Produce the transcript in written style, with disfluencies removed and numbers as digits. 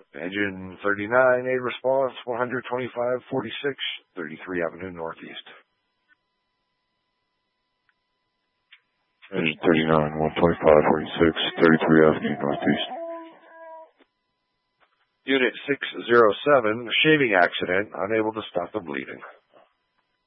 Engine 39, aid response, 12546, 33 Avenue Northeast. Engine 39, 12546, 33 Avenue Northeast. Unit 607, shaving accident, unable to stop the bleeding.